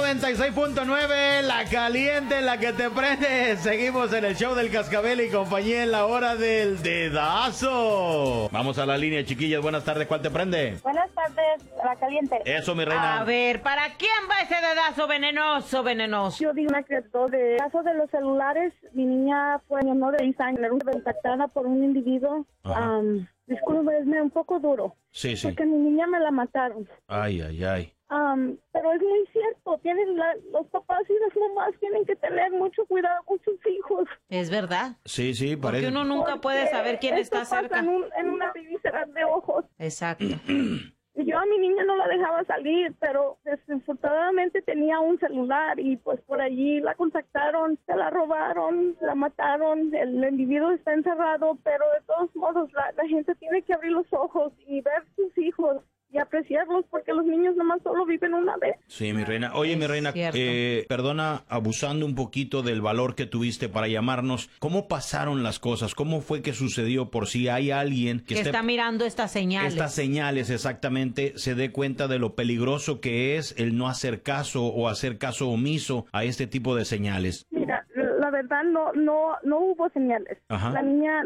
96.9, la caliente, la que te prende. Seguimos en el show del Cascabel y compañía en la hora del dedazo. Vamos a la línea, chiquillas. Buenas tardes, ¿cuál te prende? Buenas tardes, la caliente. Eso, mi reina. A ver, ¿para quién va ese dedazo venenoso, venenoso? Yo digo una criatura de caso de los celulares. Mi niña fue menor de 6 años, contactada por un individuo. Disculpe, es un poco duro. Sí, sí. Porque mi niña me la mataron. Ay, ay, ay. Pero es muy cierto, los papás y las mamás tienen que tener mucho cuidado con sus hijos. Es verdad. Sí, sí, parece. Porque uno nunca puede saber quién está cerca. En una víscera de ojos. Exacto. Yo a mi niña no la dejaba salir, pero desafortunadamente tenía un celular y pues por allí la contactaron, se la robaron, la mataron, el individuo está encerrado, pero de todos modos la gente tiene que abrir los ojos y ver sus hijos y apreciarlos porque los niños nomás solo viven una vez. Sí, mi reina. Oye, mi reina, perdona, abusando un poquito del valor que tuviste para llamarnos, ¿cómo pasaron las cosas? ¿Cómo fue que sucedió? Por si hay alguien que está mirando estas señales. Estas señales, exactamente, se dé cuenta de lo peligroso que es el no hacer caso o hacer caso omiso a este tipo de señales. Mira, la verdad no hubo señales. Ajá. La niña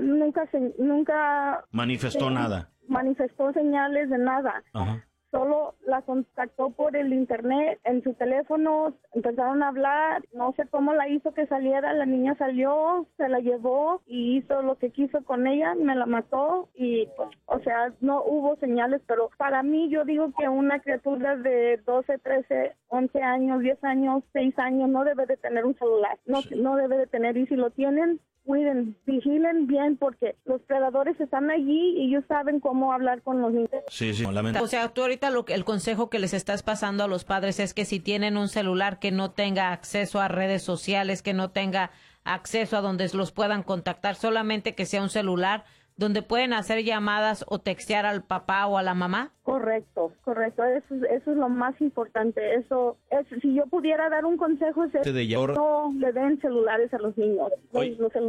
nunca manifestó nada. Manifestó señales de nada. Ajá. Solo la contactó por el internet, en su teléfono, empezaron a hablar, no sé cómo la hizo que saliera, la niña salió, se la llevó y hizo lo que quiso con ella, me la mató y pues, o sea, no hubo señales, pero para mí yo digo que una criatura de 12, 13, 11 años, 10 años, 6 años no debe de tener un celular, no debe de tener, y si lo tienen, cuiden, vigilen bien porque los predadores están allí y ellos saben cómo hablar con los niños. Sí, sí, lamento. O sea, tú ahorita el consejo que les estás pasando a los padres es que si tienen un celular que no tenga acceso a redes sociales, que no tenga acceso a donde los puedan contactar, solamente que sea un celular donde pueden hacer llamadas o textear al papá o a la mamá. Correcto. Eso es lo más importante. Si yo pudiera dar un consejo, no le den celulares a los niños.